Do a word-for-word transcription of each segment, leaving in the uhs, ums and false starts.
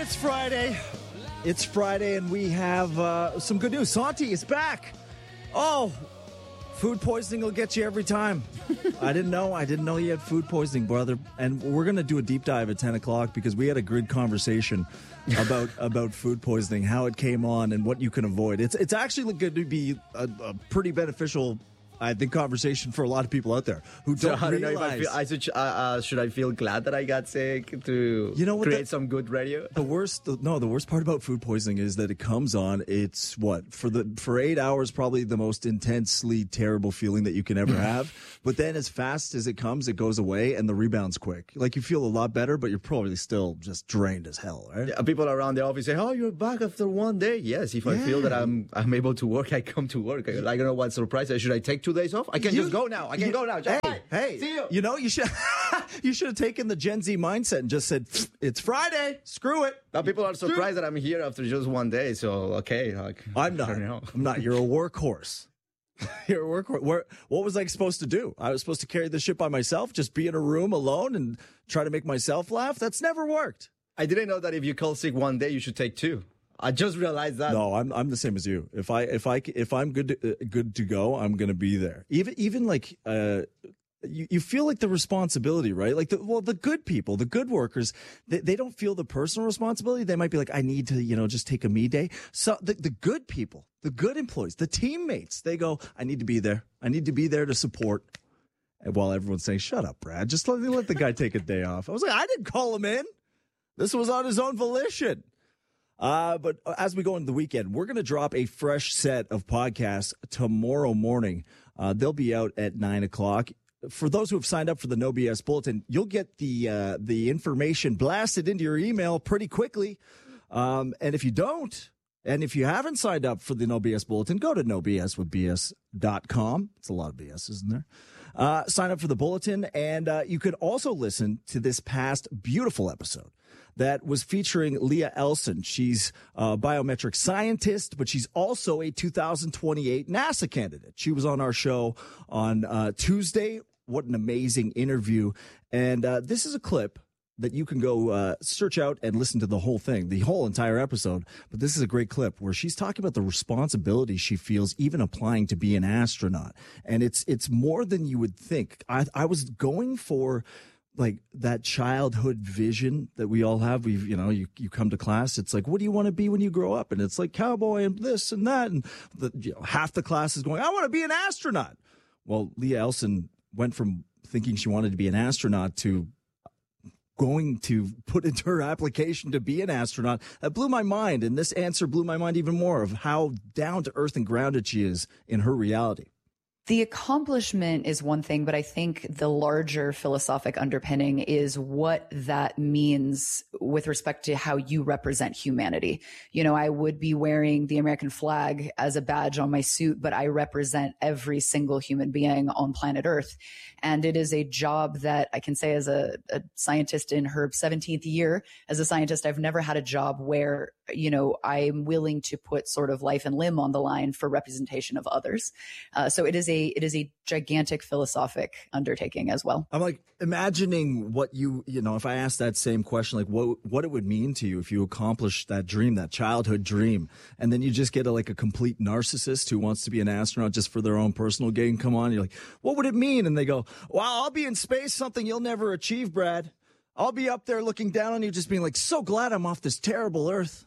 it's Friday. It's Friday, and we have uh, some good news. Santi is back. Oh, food poisoning will get you every time. I didn't know. I didn't know you had food poisoning, brother. And we're going to do a deep dive at ten o'clock because we had a good conversation about about food poisoning, how it came on, and what you can avoid. It's it's actually going to be a, a pretty beneficial, I think, conversation for a lot of people out there who don't so I don't realize. know if I feel, I should, uh, uh, should I feel glad that I got sick to you know what, create the, some good radio? The worst, the, no, the worst part about food poisoning is that it comes on. It's what for the for eight hours, probably the most intensely terrible feeling that you can ever have. But then, as fast as it comes, it goes away, and the rebound's quick. Like you feel a lot better, but you're probably still just drained as hell, right? Yeah, people around the office say, "Oh, you're back after one day." Yes, if I Yeah. feel that I'm I'm able to work, I come to work. I, I don't know what surprise. Should I take two days off? I can You- just go now. I can you- go now. Just, Hey, hey, see you. you know, you should you should have taken the Gen Z mindset and just said, "It's Friday, screw it." Now people are surprised that I'm here after just one day. So okay, like, I'm I not. don't know. I'm not. You're a workhorse. You're a workhorse. Where, what was I supposed to do? I was supposed to carry this shit by myself, just be in a room alone and try to make myself laugh? That's never worked. I didn't know that if you call sick one day, you should take two. I just realized that. No, I'm I'm the same as you. If I if I if I'm good to, uh, good to go, I'm gonna be there. Even even like uh, you you feel like the responsibility, right? Like the well, the good people, the good workers, they, they don't feel the personal responsibility. They might be like, I need to, you know, just take a me day. So the the good people, the good employees, the teammates, they go, I need to be there. I need to be there to support. And while everyone's saying, shut up, Brad, just let let the guy take a day off. I was like, I didn't call him in. This was on his own volition. Uh, but as we go into the weekend, we're going to drop a fresh set of podcasts tomorrow morning. Uh, they'll be out at nine o'clock. For those who have signed up for the No B S Bulletin, you'll get the uh, the information blasted into your email pretty quickly. Um, and if you don't, and if you haven't signed up for the No B S Bulletin, go to no b s with b s dot com. It's a lot of B S, isn't there? Uh, sign up for the Bulletin, and uh, you could also listen to this past beautiful episode that was featuring Leah Elson. She's a biometric scientist, but she's also a two thousand twenty-eight NASA candidate. She was on our show on uh, Tuesday. What an amazing interview. And uh, this is a clip that you can go uh, search out and listen to the whole thing, the whole entire episode. But this is a great clip where she's talking about the responsibility she feels even applying to be an astronaut. And it's it's more than you would think. I, I was going for like that childhood vision that we all have. We, you know, you, you come to class. It's like, what do you want to be when you grow up? And it's like cowboy and this and that. And the, you know, half the class is going, I want to be an astronaut. Well, Leah Elson went from thinking she wanted to be an astronaut to going to put into her application to be an astronaut. That blew my mind. And this answer blew my mind even more of how down to earth and grounded she is in her reality. The accomplishment is one thing, but I think the larger philosophic underpinning is what that means with respect to how you represent humanity. You know, I would be wearing the American flag as a badge on my suit, but I represent every single human being on planet Earth. And it is a job that I can say as a, a scientist in her seventeenth year, as a scientist, I've never had a job where, you know, I'm willing to put sort of life and limb on the line for representation of others. Uh, so it is a, it is a gigantic philosophic undertaking as well. I'm like imagining what you, you know, if I asked that same question, like what, what it would mean to you if you accomplished that dream, that childhood dream, and then you just get a, like a complete narcissist who wants to be an astronaut just for their own personal gain. Come on. You're like, what would it mean? And they go, wow, I'll be in space, something you'll never achieve, Brad. I'll be up there looking down on you, just being like, so glad I'm off this terrible Earth.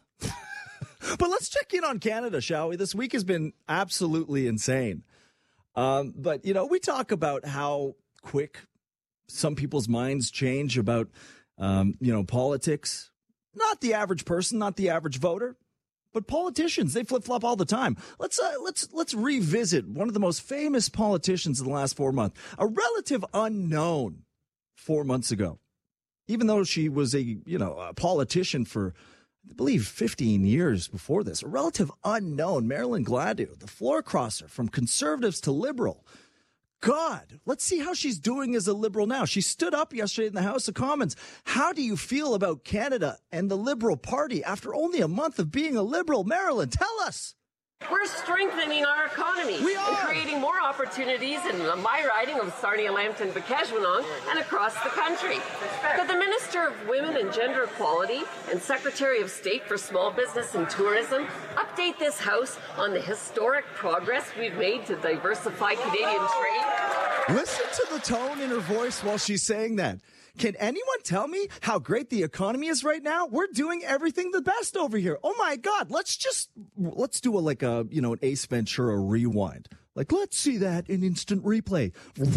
But let's check in on Canada, shall we? This week has been absolutely insane. Um, but, you know, we talk about how quick some people's minds change about, um, you know, politics. Not the average person, not the average voter, but politicians. They flip-flop all the time. Let's uh, let's let's revisit one of the most famous politicians in the last four months, a relative unknown four months ago. Even though she was a, you know, a politician for, I believe, fifteen years before this, a relative unknown, Marilyn Gladu, the floor crosser from conservatives to liberal. God, let's see how she's doing as a liberal now. She stood up yesterday in the House of Commons. How do you feel about Canada and the Liberal Party after only a month of being a liberal? Marilyn, tell us. We're strengthening our economy We are. and creating more opportunities in my riding of Sarnia, Lambton, Bikeshwanong, and across the country. Could the Minister of Women and Gender Equality and Secretary of State for Small Business and Tourism update this House on the historic progress we've made to diversify Canadian trade? Listen to the tone in her voice while she's saying that. Can anyone tell me how great the economy is right now? We're doing everything the best over here. Oh my God. Let's just, let's do a, like a, you know, an Ace Ventura rewind. Like, let's see that in instant replay.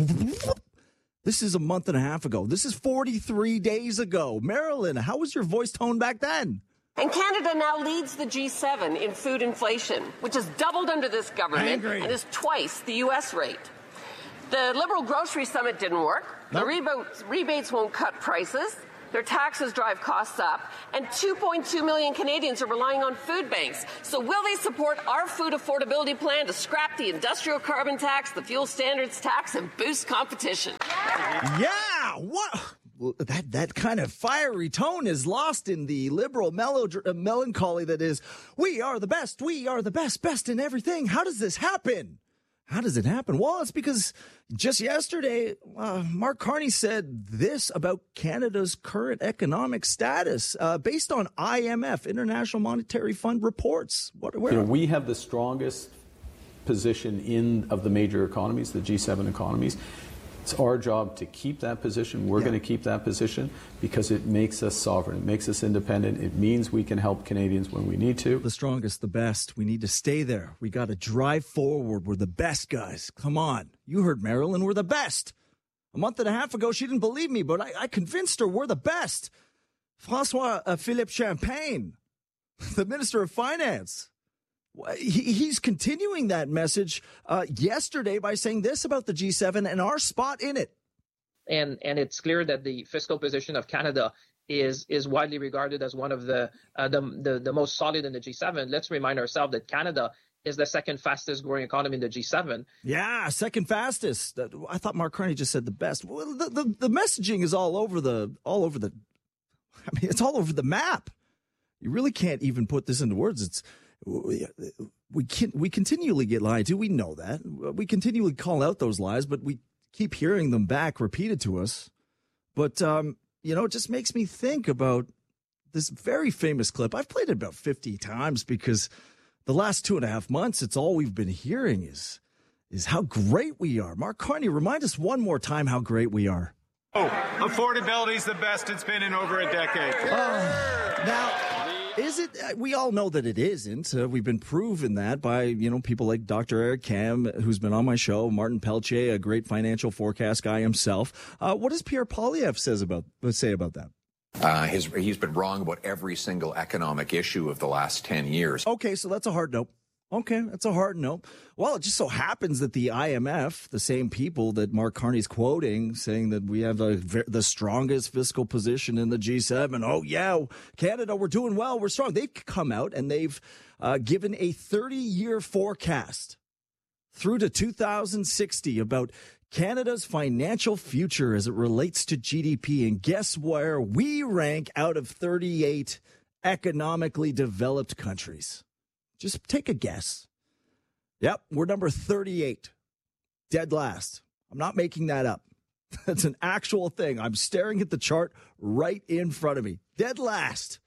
This is a month and a half ago. This is forty-three days ago. Marilyn, how was your voice tone back then? And Canada now leads the G seven in food inflation, which has doubled under this government Angry. and is twice the U S rate. The Liberal Grocery Summit didn't work. Nope. The rebates, rebates won't cut prices. Their taxes drive costs up. And two point two million Canadians are relying on food banks. So will they support our food affordability plan to scrap the industrial carbon tax, the fuel standards tax, and boost competition? Yeah, what? Well, that that kind of fiery tone is lost in the liberal mellow, uh, melancholy that is, we are the best, we are the best, best in everything. How does this happen? How does it happen? Well, it's because just yesterday, uh, Mark Carney said this about Canada's current economic status uh, based on I M F, International Monetary Fund reports. What, where? You know, we have the strongest position in of the major economies, the G seven economies. It's our job to keep that position. We're yeah. going to keep that position because it makes us sovereign. It makes us independent. It means we can help Canadians when we need to. The strongest, the best. We need to stay there. We got to drive forward. We're the best, guys. Come on. You heard Marilyn. We're the best. A month and a half ago, she didn't believe me, but I, I convinced her we're the best. François uh, Philippe Champagne, the Minister of Finance. He, he's continuing that message uh, yesterday by saying this about the G seven and our spot in it. And and it's clear that the fiscal position of Canada is is widely regarded as one of the uh, the, the the most solid in the G seven. Let's remind ourselves that Canada is the second fastest growing economy in the G seven. Yeah, second fastest. I thought Mark Carney just said the best. Well, the, the, the messaging is all over the all over the. I mean, it's all over the map. You really can't even put this into words. It's. We can we continually get lied to. We know that. We continually call out those lies, but we keep hearing them back repeated to us. But, um, you know, it just makes me think about this very famous clip. I've played it about fifty times because the last two and a half months, it's all we've been hearing is, is how great we are. Mark Carney, remind us one more time how great we are. Oh, affordability is the best it's been in over a decade. Oh, now... Is it? We all know that it isn't. Uh, we've been proven that by, you know, people like Doctor Eric Kam, who's been on my show, Martin Peltier, a great financial forecast guy himself. Uh, what does Pierre Poilievre says about say about that? Uh, his, he's been wrong about every single economic issue of the last ten years. Okay, so that's a hard no. Okay, that's a hard no. Well, it just so happens that the I M F, the same people that Mark Carney's quoting, saying that we have a, the strongest fiscal position in the G seven. Oh, yeah, Canada, we're doing well. We're strong. They've come out and they've uh, given a thirty-year forecast through to two thousand sixty about Canada's financial future as it relates to G D P. And guess where we rank out of thirty-eight economically developed countries? Just take a guess. Yep, we're number thirty-eight. Dead last. I'm not making that up. That's an actual thing. I'm staring at the chart right in front of me. Dead last.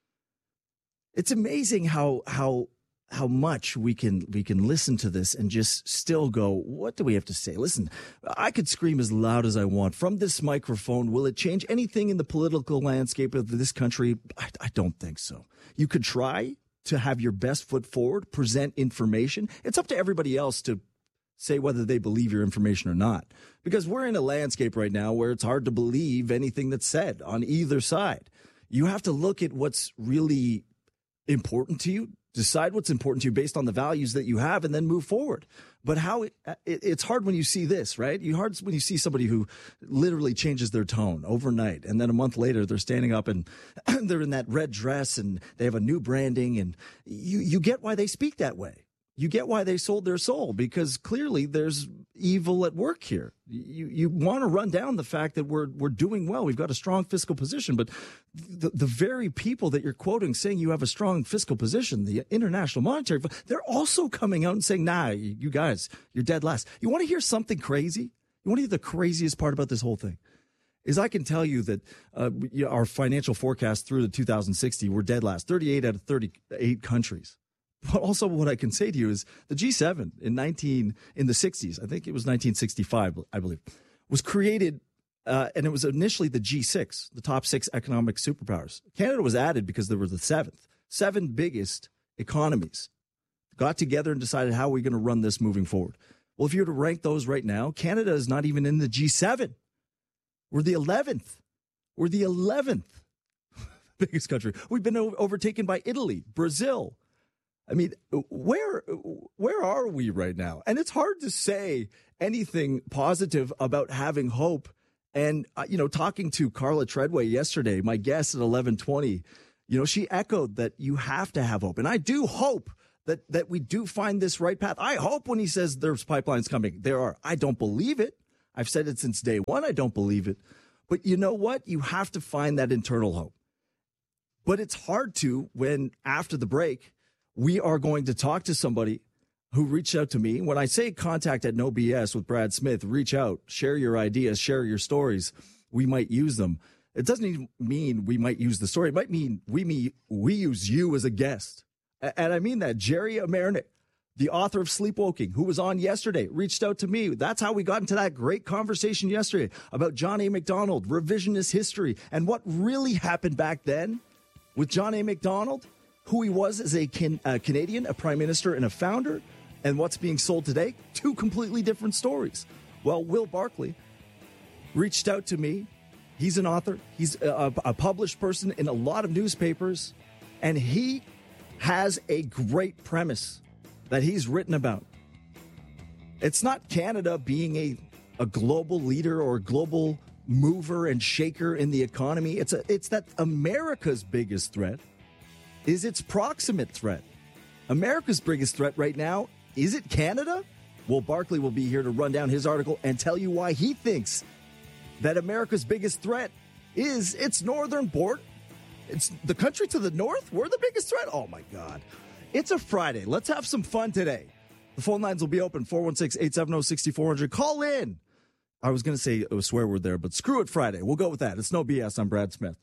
It's amazing how how how much we can we can listen to this and just still go, what do we have to say? Listen, I could scream as loud as I want from this microphone. Will it change anything in the political landscape of this country? I, I don't think so. You could try to have your best foot forward, present information. It's up to everybody else to say whether they believe your information or not. Because we're in a landscape right now where it's hard to believe anything that's said on either side. You have to look at what's really important to you, decide what's important to you based on the values that you have, and then move forward. But how it, it, it's hard when you see this, right? You hard when you see somebody who literally changes their tone overnight, and then a month later they're standing up and they're in that red dress and they have a new branding, and you you get why they speak that way. You get why they sold their soul, because clearly there's evil at work here. You you want to run down the fact that we're we're doing well. We've got a strong fiscal position, but the, the very people that you're quoting saying you have a strong fiscal position, the International Monetary Fund, they're also coming out and saying, nah, you guys, you're dead last. You want to hear something crazy? You want to hear the craziest part about this whole thing? Is I can tell you that uh, our financial forecast through to two thousand sixty, we're dead last, thirty-eight out of thirty-eight countries. But also what I can say to you is the G seven in nineteen in the sixties, I think it was nineteen sixty-five, I believe, was created, uh, and it was initially the G six, the top six economic superpowers. Canada was added because they were the seventh, seven biggest economies got together and decided how are we going to run this moving forward. Well, if you were to rank those right now, Canada is not even in the G seven. We're the eleventh. We're the eleventh biggest country. We've been overtaken by Italy, Brazil. I mean, where where are we right now? And it's hard to say anything positive about having hope. And, uh, you know, talking to Carla Treadway yesterday, my guest at eleven twenty, you know, she echoed that you have to have hope. And I do hope that, that we do find this right path. I hope when he says there's pipelines coming, there are. I don't believe it. I've said it since day one. I don't believe it. But you know what? You have to find that internal hope. But it's hard to when after the break, we are going to talk to somebody who reached out to me. When I say contact at No B S with Brad Smith, reach out, share your ideas, share your stories. We might use them. It doesn't even mean we might use the story. It might mean we mean, we use you as a guest. And I mean that. Jerry Amernick, the author of Sleepwalking, who was on yesterday, reached out to me. That's how we got into that great conversation yesterday about John A. Macdonald, revisionist history, and what really happened back then with John A. Macdonald, who he was as a, can, a Canadian, a prime minister, and a founder, and what's being sold today. Two completely different stories. Well, Will Barkley reached out to me. He's an author. He's a, a published person in a lot of newspapers, and he has a great premise that he's written about. It's not Canada being a, a global leader or global mover and shaker in the economy. It's a, it's that America's biggest threat is its proximate threat. America's biggest threat right now, is it Canada? Well, Barkley will be here to run down his article and tell you why he thinks that America's biggest threat is its northern border. It's the country to the north. We're the biggest threat. Oh, my God. It's a Friday. Let's have some fun today. The phone lines will be open, four one six, eight seven zero, six four zero zero. Call in. I was going to say a swear word there, but screw it Friday. We'll go with that. It's No B S. I'm Brad Smith.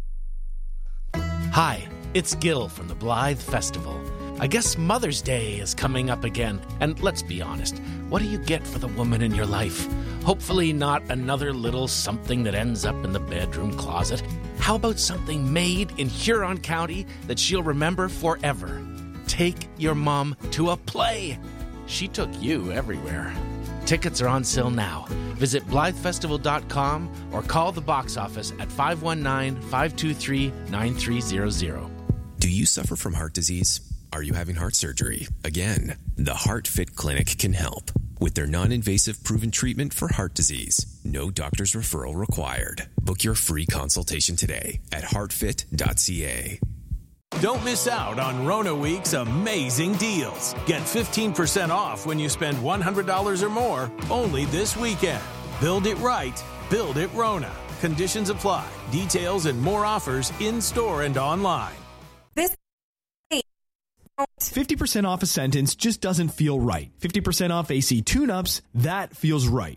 Hi, it's Gil from the Blythe Festival. I guess Mother's Day is coming up again. And let's be honest, what do you get for the woman in your life? Hopefully not another little something that ends up in the bedroom closet. How about something made in Huron County that she'll remember forever? Take your mom to a play. She took you everywhere. Tickets are on sale now. Visit Blythe Festival dot com or call the box office at five one nine, five two three, nine three zero zero. Do you suffer from heart disease? Are you having heart surgery? Again, the HeartFit Clinic can help with their non-invasive proven treatment for heart disease. No doctor's referral required. Book your free consultation today at heart fit dot c a. Don't miss out on Rona Week's amazing deals. Get fifteen percent off when you spend one hundred dollars or more only this weekend. Build it right. Build it Rona. Conditions apply. Details and more offers in-store and online. This fifty percent off a sentence just doesn't feel right. fifty percent off A C tune-ups, that feels right.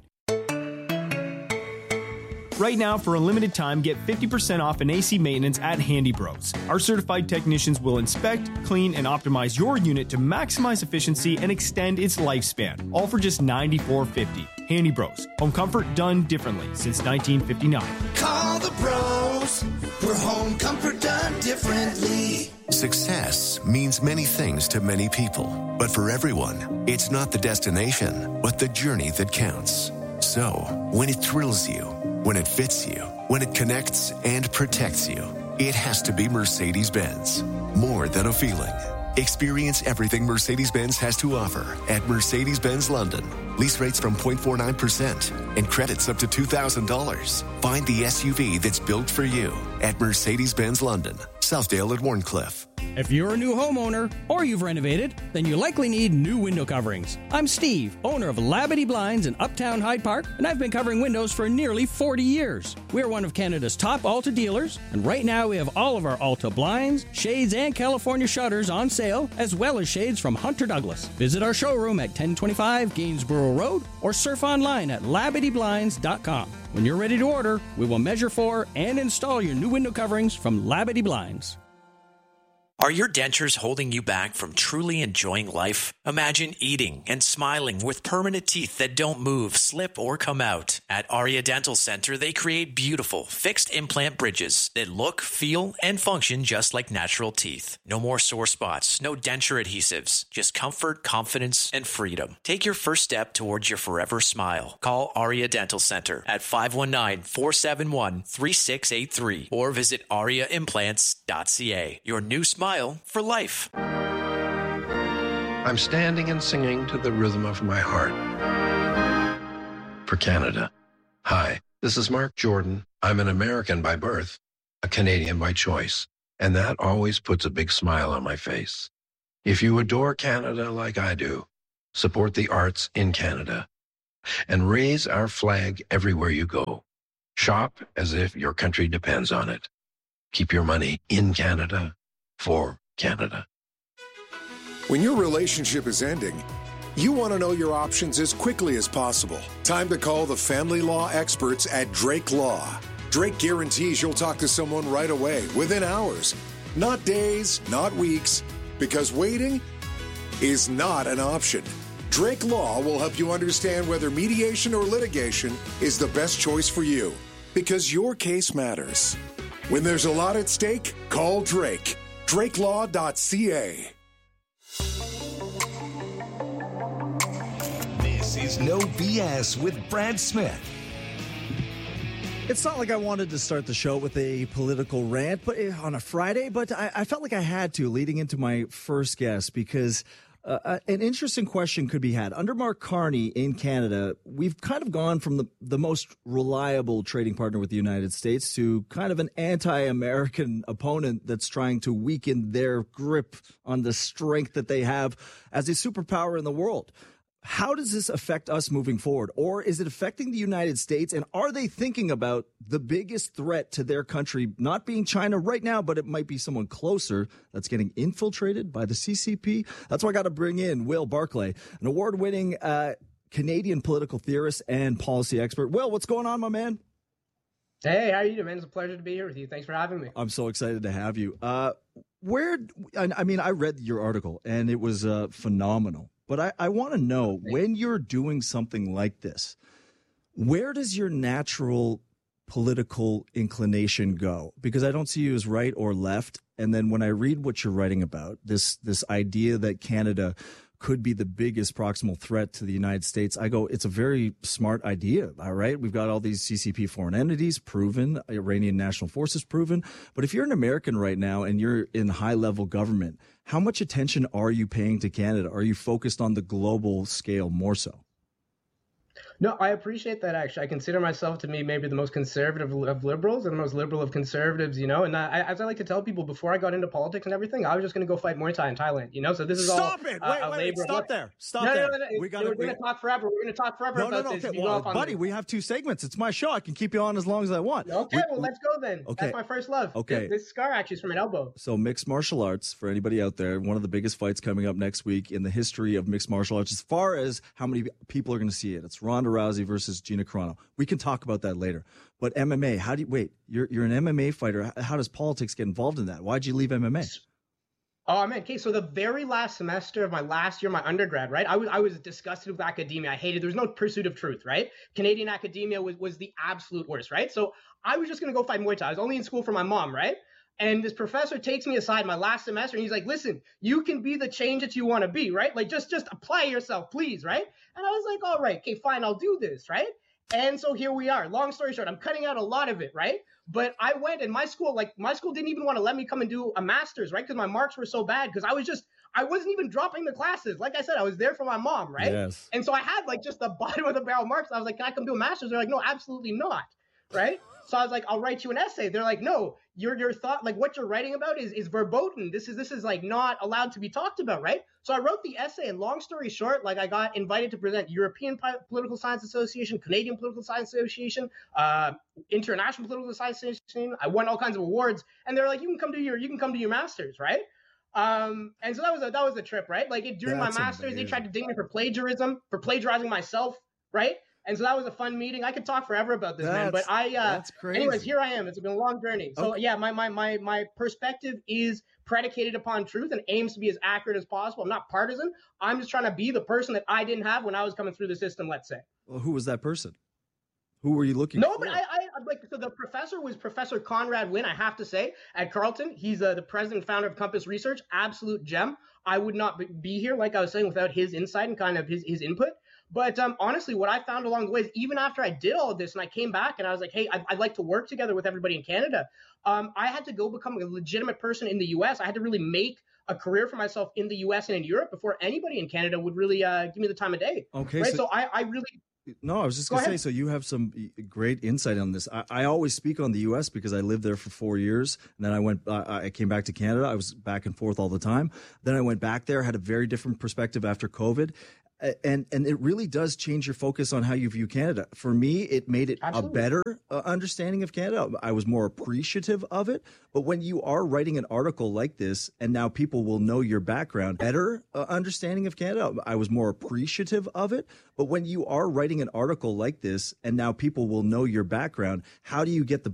Right now, for a limited time, get fifty percent off an A C maintenance at Handy Bros. Our certified technicians will inspect, clean, and optimize your unit to maximize efficiency and extend its lifespan, all for just ninety-four fifty. Handy Bros. Home comfort done differently since nineteen fifty-nine. Call the pros for home comfort done differently. Success means many things to many people, but for everyone, it's not the destination, but the journey that counts. So, when it thrills you, when it fits you, when it connects and protects you, it has to be Mercedes-Benz. More than a feeling. Experience everything Mercedes-Benz has to offer at Mercedes-Benz London. Lease rates from zero point four nine percent and credits up to two thousand dollars. Find the S U V that's built for you at Mercedes-Benz London, Southdale at Warncliffe. If you're a new homeowner or you've renovated, then you likely need new window coverings. I'm Steve, owner of Labadee Blinds in Uptown Hyde Park, and I've been covering windows for nearly forty years. We're one of Canada's top Alta dealers, and right now we have all of our Alta blinds, shades, and California shutters on sale, as well as shades from Hunter Douglas. Visit our showroom at ten twenty-five Gainsborough Road or surf online at labadee blinds dot com. When you're ready to order, we will measure for and install your new window coverings from Labadee Blinds. Are your dentures holding you back from truly enjoying life? Imagine eating and smiling with permanent teeth that don't move, slip, or come out. At Aria Dental Center, they create beautiful, fixed implant bridges that look, feel, and function just like natural teeth. No more sore spots, no denture adhesives, just comfort, confidence, and freedom. Take your first step towards your forever smile. Call Aria Dental Center at five one nine, four seven one, three six eight three or visit aria implants dot c a. Your new smile for life. I'm standing and singing to the rhythm of my heart. For Canada. Hi, this is Mark Jordan. I'm an American by birth, a Canadian by choice, and that always puts a big smile on my face. If you adore Canada like I do, support the arts in Canada and raise our flag everywhere you go. Shop as if your country depends on it. Keep your money in Canada for Canada. When your relationship is ending, you want to know your options as quickly as possible. Time to call the family law experts at Drake Law. Drake guarantees you'll talk to someone right away, within hours. Not days, not weeks, because waiting is not an option. Drake Law will help you understand whether mediation or litigation is the best choice for you, because your case matters. When there's a lot at stake, call Drake. drake law dot c a. This is No B S with Brad Smith. It's not like I wanted to start the show with a political rant but on a Friday, but I, I felt like I had to leading into my first guest because uh, an interesting question could be had. Under Mark Carney in Canada, we've kind of gone from the, the most reliable trading partner with the United States to kind of an anti-American opponent that's trying to weaken their grip on the strength that they have as a superpower in the world. How does this affect us moving forward? Or is it affecting the United States? And are they thinking about the biggest threat to their country not being China right now, but it might be someone closer that's getting infiltrated by the C C P? That's why I got to bring in Will Barclay, an award-winning uh, Canadian political theorist and policy expert. Will, what's going on, my man? Hey, how are you doing, man? It's a pleasure to be here with you. Thanks for having me. I'm so excited to have you. Uh, where, I mean, I read your article, and it was uh, phenomenal. But I, I want to know, when you're doing something like this, where does your natural political inclination go? Because I don't see you as right or left. And then when I read what you're writing about, this this idea that Canada could be the biggest proximal threat to the United States, I go, it's a very smart idea, all right? We've got all these C C P foreign entities proven, Iranian national forces proven. But if you're an American right now and you're in high-level government, how much attention are you paying to Canada? Are you focused on the global scale more so? No, I appreciate that, actually. I consider myself to be maybe the most conservative of liberals and the most liberal of conservatives, you know. And I, as I like to tell people, before I got into politics and everything, I was just going to go fight Muay Thai in Thailand, you know. So this is Stop all it! uh, Wait, a wait, labor stop of there. Stop no, there. No, no, no. We gotta, We're going to talk forever. We're going to talk forever no, about no, no, this. okay. You Well, go off buddy, on we have two segments. It's my show. I can keep you on as long as I want. Okay, we, well, let's go then. Okay. That's my first love. Okay. This, this scar actually is from an elbow. So mixed martial arts, for anybody out there, one of the biggest fights coming up next week in the history of mixed martial arts, as far as how many people are going to see it. It's Ronda Rousey versus Gina Carano. We can talk about that later. But M M A, how do you, wait, you're you're an M M A fighter. How does politics get involved in that? Why'd you leave M M A? Oh man, okay, so the very last semester of my last year, my undergrad, right? I was I was disgusted with academia. I hated, there was no pursuit of truth, right? Canadian academia was, was the absolute worst, right? So I was just gonna go fight Muay Thai. I was only in school for my mom, right? And this professor takes me aside my last semester and he's like, listen, you can be the change that you want to be, right? Like just just apply yourself, please, right? And I was like, all right, okay, fine, I'll do this, right? And so here we are. Long story short, I'm cutting out a lot of it, right? But I went and my school, like my school didn't even want to let me come and do a master's, right? Because my marks were so bad because I was just, I wasn't even dropping the classes. Like I said, I was there for my mom, right? Yes. And so I had like just the bottom of the barrel marks. I was like, can I come do a master's? They're like, no, absolutely not. right? So I was like, I'll write you an essay. They're like, no, your your thought, like what you're writing about is is verboten. This is this is like not allowed to be talked about, right? So I wrote the essay, and long story short, like I got invited to present European Political Science Association, Canadian Political Science Association, uh, International Political Science Association. I won all kinds of awards, and they're like, you can come to your you can come to your masters, right? Um, and so that was a that was a trip, right? Like it, during That's my masters, amazing. They tried to ding me for plagiarism, for plagiarizing myself, right? And so that was a fun meeting. I could talk forever about this, that's, man. But I, uh, that's crazy. Anyways, here I am. It's been a long journey. So okay. yeah, my, my, my, my perspective is predicated upon truth and aims to be as accurate as possible. I'm not partisan. I'm just trying to be the person that I didn't have when I was coming through the system, let's say. Well, who was that person? Who were you looking no, for? No, but I, I like, so the professor was Professor Conrad Wynn, I have to say, at Carleton. He's uh, the president and founder of Compass Research, absolute gem. I would not be here, like I was saying, without his insight and kind of his, his input. But um, honestly, what I found along the way is even after I did all of this and I came back and I was like, hey, I'd, I'd like to work together with everybody in Canada. Um, I had to go become a legitimate person in the U S. I had to really make a career for myself in the U S and in Europe before anybody in Canada would really uh, give me the time of day. Okay. Right? So, so I, I really... No, I was just going to say, so you have some great insight on this. I, I always speak on the U S because I lived there for four years. And then I went, uh, I came back to Canada. I was back and forth all the time. Then I went back there, had a very different perspective after COVID. And and it really does change your focus on how you view Canada. For me, it made it Absolutely. a better uh, understanding of Canada. I was more appreciative of it. But when you are writing an article like this, and now people will know your background, better uh, understanding of Canada, I was more appreciative of it. But when you are writing an article like this, and now people will know your background, how do you get the